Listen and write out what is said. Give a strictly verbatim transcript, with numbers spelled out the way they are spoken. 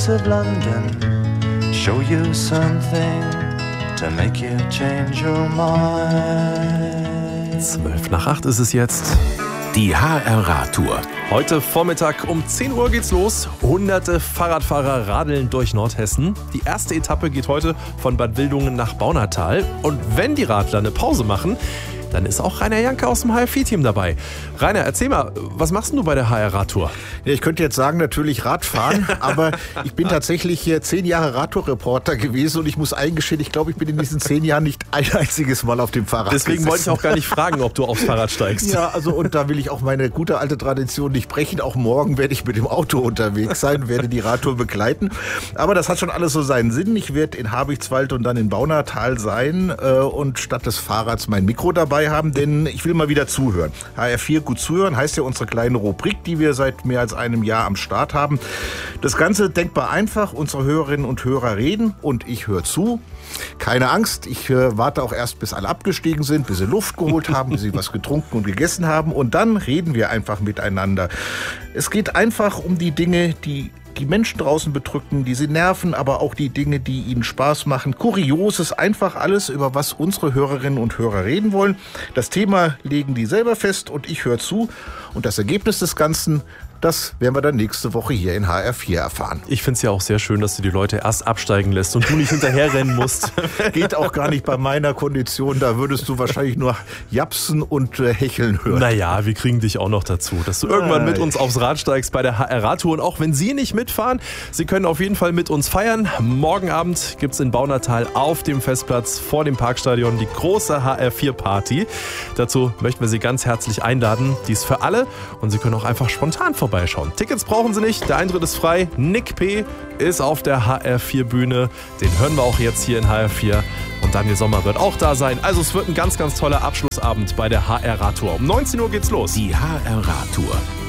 streets of London show you something to make you change your mind. Zwölf nach acht ist es jetzt. Die H R-Radtour. Heute Vormittag um zehn Uhr geht's los. Hunderte Fahrradfahrer radeln durch Nordhessen. Die erste Etappe geht heute von Bad Wildungen nach Baunatal. Und wenn die Radler eine Pause machen, dann ist auch Rainer Janke aus dem H R vier Team dabei. Rainer, erzähl mal, was machst du bei der H R-Radtour? Ja, ich könnte jetzt sagen, natürlich Radfahren, aber ich bin tatsächlich hier zehn Jahre Radtour-Reporter gewesen und ich muss eingestehen, ich glaube, ich bin in diesen zehn Jahren nicht ein einziges Mal auf dem Fahrrad Deswegen gesessen. wollte ich auch gar nicht fragen, ob du aufs Fahrrad steigst. Ja, also und da will ich auch meine gute alte Tradition nicht brechen. Auch morgen werde ich mit dem Auto unterwegs sein, werde die Radtour begleiten. Aber das hat schon alles so seinen Sinn. Ich werde in Habichtswald und dann in Baunatal sein äh, und statt des Fahrrads mein Mikro dabei haben, denn ich will mal wieder zuhören. H R vier gut zuhören heißt ja unsere kleine Rubrik, die wir seit mehr als einem Jahr am Start haben. Das Ganze denkbar einfach. Unsere Hörerinnen und Hörer reden und ich höre zu. Keine Angst, ich äh, warte auch erst, bis alle abgestiegen sind, bis sie Luft geholt haben, bis sie was getrunken und gegessen haben und dann reden wir einfach miteinander. Es geht einfach um die Dinge, die die Menschen draußen bedrücken, die sie nerven, aber auch die Dinge, die ihnen Spaß machen. Kurioses, einfach alles, über was unsere Hörerinnen und Hörer reden wollen. Das Thema legen die selber fest und ich höre zu. Und das Ergebnis des Ganzen, das werden wir dann nächste Woche hier in H R vier erfahren. Ich finde es ja auch sehr schön, dass du die Leute erst absteigen lässt und du nicht hinterherrennen musst. Geht auch gar nicht bei meiner Kondition. Da würdest du wahrscheinlich nur japsen und äh, hecheln hören. Naja, wir kriegen dich auch noch dazu, dass du irgendwann mit uns aufs Rad steigst bei der H R-Radtour. Und auch wenn Sie nicht mitfahren, Sie können auf jeden Fall mit uns feiern. Morgen Abend gibt es in Baunatal auf dem Festplatz vor dem Parkstadion die große H R vier Party. Dazu möchten wir Sie ganz herzlich einladen. Die ist für alle und Sie können auch einfach spontan vorbeischauen. Tickets brauchen Sie nicht, der Eintritt ist frei. Nick P. ist auf der H R vier Bühne. Den hören wir auch jetzt hier in H R vier. Und Daniel Sommer wird auch da sein. Also es wird ein ganz, ganz toller Abschlussabend bei der H R-Radtour. Um neunzehn Uhr geht's los. Die H R-Radtour.